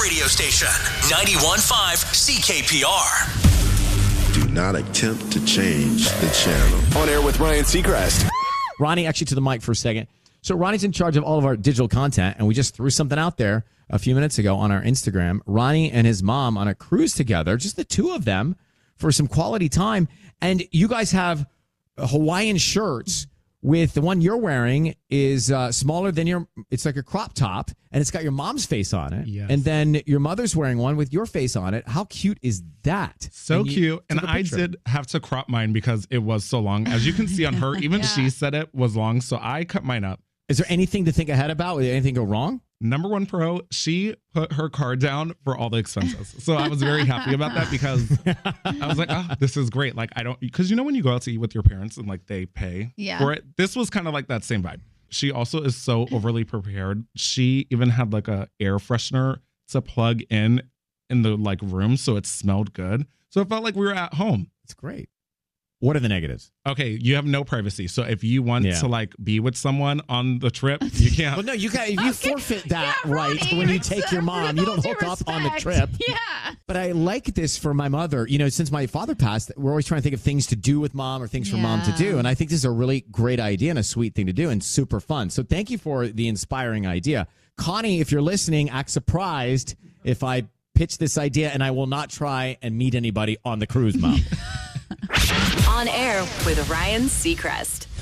radio station, 91.5 CKPR. Do not attempt to change the channel. On air with Ryan Seacrest. Ronnie, actually to the mic for a second. So Ronnie's in charge of all of our digital content, and we just threw something out there a few minutes ago on our Instagram. Ronnie and his mom on a cruise together, just the two of them, for some quality time. And you guys have Hawaiian shirts with the one you're wearing is smaller than your, it's like a crop top, and it's got your mom's face on it. Yes. And then your mother's wearing one with your face on it. How cute is that? So cute. And I did have to crop mine because it was so long. As you can see on her, even she said it was long, so I cut mine up. Is there anything to think ahead about? Did anything go wrong? Number one pro, she put her card down for all the expenses. So I was very happy about that because I was like, oh, this is great. Like, I don't, because you know when you go out to eat with your parents and like they pay for it? This was kind of like that same vibe. She also is so overly prepared. She even had like a air freshener to plug in the like room so it smelled good. So it felt like we were at home. It's great. What are the negatives? Okay, you have no privacy. So if you want to like be with someone on the trip, you can't. Well, no, you can't. You forfeit that right when you take your mom. You don't hook up on the trip. Yeah. But I like this for my mother. You know, since my father passed, we're always trying to think of things to do with mom or things for mom to do. And I think this is a really great idea and a sweet thing to do and super fun. So thank you for the inspiring idea. Connie, if you're listening, act surprised if I pitch this idea, and I will not try and meet anybody on the cruise, Mom. On air with Ryan Seacrest.